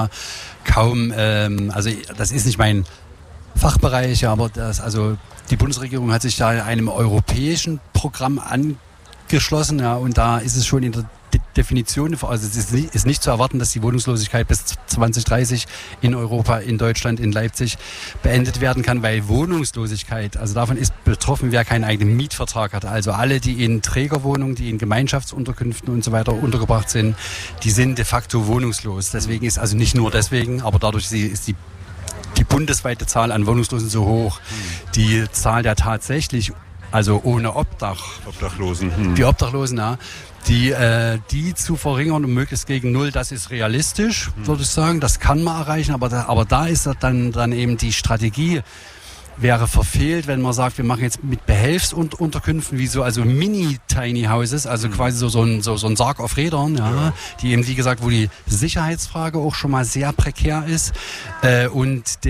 kaum, also das ist nicht mein Fachbereich, aber die Bundesregierung hat sich da einem europäischen Programm angeschlossen, ja, und da ist es schon in der Definition, also es ist nicht zu erwarten, dass die Wohnungslosigkeit bis 2030 in Europa, in Deutschland, in Leipzig beendet werden kann, weil Wohnungslosigkeit, also davon ist betroffen, wer keinen eigenen Mietvertrag hat. Also alle, die in Trägerwohnungen, die in Gemeinschaftsunterkünften und so weiter untergebracht sind, die sind de facto wohnungslos. Deswegen ist, also nicht nur deswegen, aber dadurch ist die bundesweite Zahl an Wohnungslosen so hoch. Die Zahl der tatsächlich, also ohne Obdachlosen. Die Obdachlosen, ja. Die zu verringern und möglichst gegen Null, das ist realistisch, würde ich sagen. Das kann man erreichen, aber da ist dann eben die Strategie wäre verfehlt, wenn man sagt, wir machen jetzt mit Behelfsunterkünften wie so, also Mini-Tiny Houses, also quasi so ein Sarg auf Rädern, ja, die eben, wie gesagt, wo die Sicherheitsfrage auch schon mal sehr prekär ist, und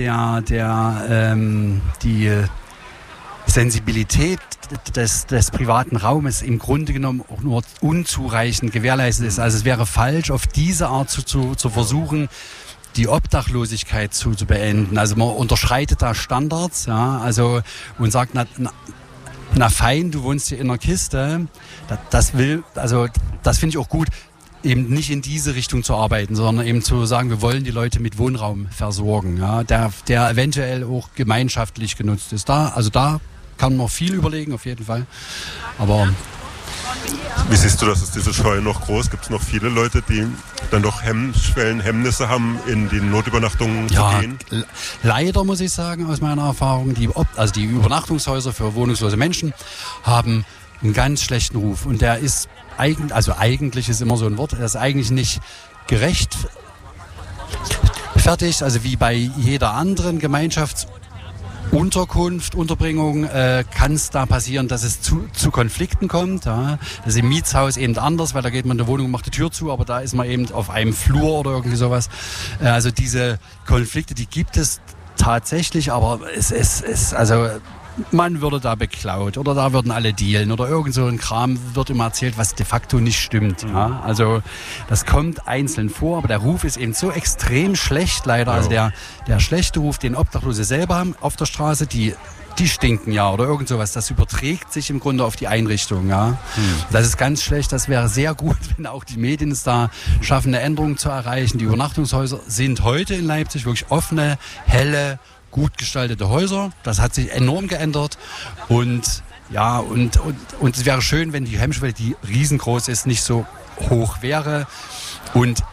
die Sensibilität des privaten Raumes im Grunde genommen auch nur unzureichend gewährleistet ist. Also es wäre falsch, auf diese Art zu versuchen, die Obdachlosigkeit zu beenden. Also man unterschreitet da Standards, ja, also und sagt, na fein, du wohnst hier in einer Kiste. Das finde ich auch gut, eben nicht in diese Richtung zu arbeiten, sondern eben zu sagen, wir wollen die Leute mit Wohnraum versorgen, ja, der eventuell auch gemeinschaftlich genutzt ist. Da kann man viel überlegen, auf jeden Fall. Aber wie siehst du das? Ist diese Scheu noch groß? Gibt es noch viele Leute, die dann doch Hemmnisse haben, in die Notübernachtungen zu gehen? Leider muss ich sagen, aus meiner Erfahrung, die Übernachtungshäuser für wohnungslose Menschen haben einen ganz schlechten Ruf. Und der ist eigentlich ist immer so ein Wort, der ist eigentlich nicht gerechtfertigt, also wie bei jeder anderen Unterbringung, kann es da passieren, dass es zu Konflikten kommt. Ja. Das ist im Mietshaus eben anders, weil da geht man in der Wohnung und macht die Tür zu, aber da ist man eben auf einem Flur oder irgendwie sowas. Also diese Konflikte, die gibt es tatsächlich, aber man würde da beklaut oder da würden alle dealen oder irgend so ein Kram wird immer erzählt, was de facto nicht stimmt. Ja? Also das kommt einzeln vor, aber der Ruf ist eben so extrem schlecht leider. Ja. Also der schlechte Ruf, den Obdachlose selber haben auf der Straße, die stinken ja oder irgend sowas. Das überträgt sich im Grunde auf die Einrichtung. Ja? Das ist ganz schlecht. Das wäre sehr gut, wenn auch die Medien es da schaffen, eine Änderung zu erreichen. Die Übernachtungshäuser sind heute in Leipzig wirklich offene, helle, gut gestaltete Häuser. Das hat sich enorm geändert und ja, und es wäre schön, wenn die Hemmschwelle, die riesengroß ist, nicht so hoch wäre und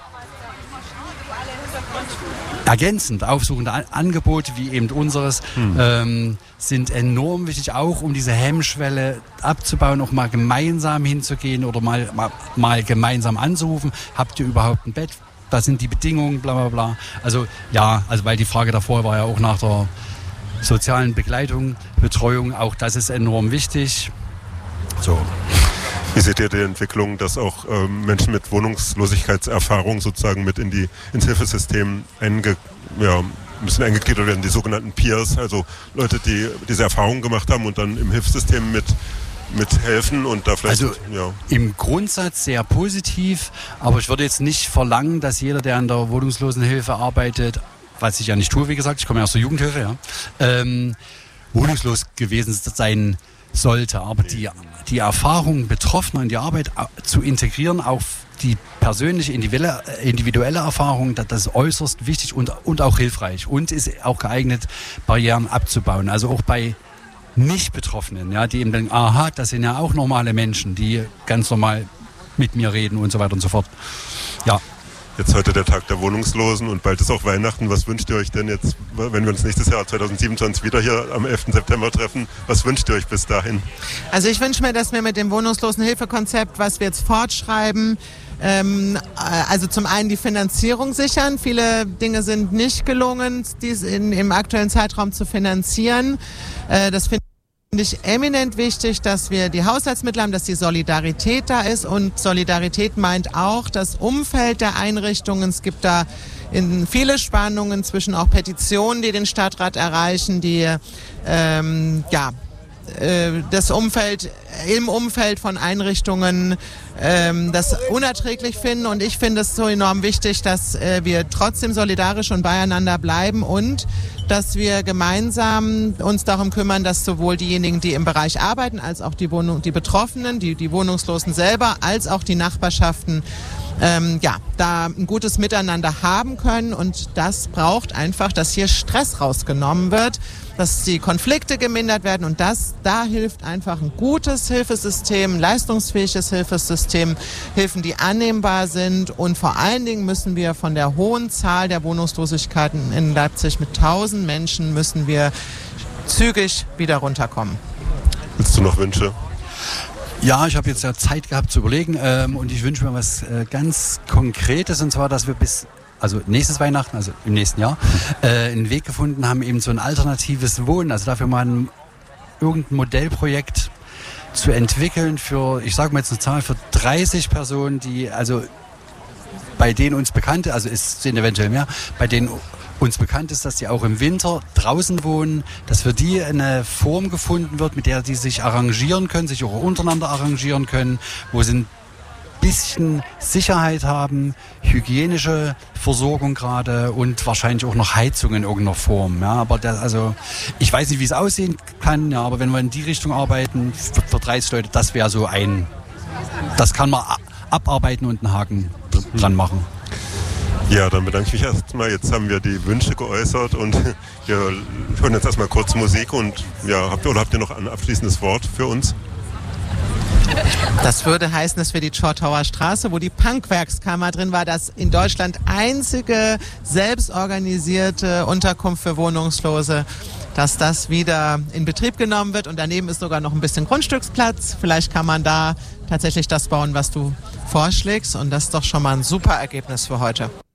ergänzend aufsuchende Angebote wie eben unseres sind enorm wichtig, auch um diese Hemmschwelle abzubauen, auch mal gemeinsam hinzugehen oder mal gemeinsam anzurufen. Habt ihr überhaupt ein Bett? Das sind die Bedingungen, bla bla bla. Also weil die Frage davor war ja auch nach der sozialen Begleitung, Betreuung, auch das ist enorm wichtig. So. Wie seht ihr die Entwicklung, dass auch Menschen mit Wohnungslosigkeitserfahrung sozusagen mit ins Hilfesystem ein bisschen eingegliedert werden, die sogenannten Peers, also Leute, die diese Erfahrung gemacht haben und dann im Hilfssystem mithelfen und da vielleicht... Also im Grundsatz sehr positiv, aber ich würde jetzt nicht verlangen, dass jeder, der an der Wohnungslosenhilfe arbeitet, was ich ja nicht tue, wie gesagt, ich komme ja aus der Jugendhilfe, wohnungslos gewesen sein sollte. Aber die Erfahrung Betroffener in die Arbeit zu integrieren, auf die persönliche, individuelle Erfahrung, das ist äußerst wichtig und auch hilfreich und ist auch geeignet, Barrieren abzubauen. Also auch bei Nicht-Betroffenen, ja, die eben denken, aha, das sind ja auch normale Menschen, die ganz normal mit mir reden und so weiter und so fort. Ja. Jetzt heute der Tag der Wohnungslosen und bald ist auch Weihnachten. Was wünscht ihr euch denn jetzt, wenn wir uns nächstes Jahr 2027 wieder hier am 11. September treffen? Was wünscht ihr euch bis dahin? Also ich wünsche mir, dass wir mit dem Wohnungslosenhilfekonzept, was wir jetzt fortschreiben, also zum einen die Finanzierung sichern. Viele Dinge sind nicht gelungen, dies im aktuellen Zeitraum zu finanzieren. Das finde ich eminent wichtig, dass wir die Haushaltsmittel haben, dass die Solidarität da ist. Und Solidarität meint auch das Umfeld der Einrichtungen. Es gibt da viele Spannungen zwischen auch Petitionen, die den Stadtrat erreichen, die das Umfeld, im Umfeld von Einrichtungen das unerträglich finden. Und ich finde es so enorm wichtig, dass wir trotzdem solidarisch und beieinander bleiben und dass wir gemeinsam uns darum kümmern, dass sowohl diejenigen, die im Bereich arbeiten, als auch die Betroffenen, die Wohnungslosen selber, als auch die Nachbarschaften da ein gutes Miteinander haben können. Und das braucht einfach, dass hier Stress rausgenommen wird, dass die Konflikte gemindert werden. Und da hilft einfach ein gutes Hilfesystem, ein leistungsfähiges Hilfesystem, Hilfen, die annehmbar sind. Und vor allen Dingen müssen wir von der hohen Zahl der Wohnungslosigkeiten in Leipzig mit 1000 Menschen müssen wir zügig wieder runterkommen. Willst du noch Wünsche? Ja, ich habe jetzt ja Zeit gehabt zu überlegen und ich wünsche mir was ganz Konkretes, und zwar, dass wir also nächstes Weihnachten, also im nächsten Jahr, einen Weg gefunden haben, eben so ein alternatives Wohnen, also dafür mal irgendein Modellprojekt zu entwickeln für, ich sage mal jetzt eine Zahl, für 30 Personen, die, also bei denen uns bekannt, also es sind eventuell mehr, bei denen uns bekannt ist, dass die auch im Winter draußen wohnen, dass für die eine Form gefunden wird, mit der die sich arrangieren können, sich auch untereinander arrangieren können, wo sie ein bisschen Sicherheit haben, hygienische Versorgung gerade und wahrscheinlich auch noch Heizung in irgendeiner Form. Ja, aber ich weiß nicht, wie es aussehen kann, ja, aber wenn wir in die Richtung arbeiten, für 30 Leute, das wäre so das kann man abarbeiten und einen Haken dran machen. Ja, dann bedanke ich mich erstmal. Jetzt haben wir die Wünsche geäußert und wir hören jetzt erstmal kurz Musik und ja, habt ihr noch ein abschließendes Wort für uns? Das würde heißen, dass wir die Chortauer Straße, wo die Punkwerkskammer drin war, das in Deutschland einzige selbstorganisierte Unterkunft für Wohnungslose, dass das wieder in Betrieb genommen wird. Und daneben ist sogar noch ein bisschen Grundstücksplatz. Vielleicht kann man da tatsächlich das bauen, was du vorschlägst. Und das ist doch schon mal ein super Ergebnis für heute.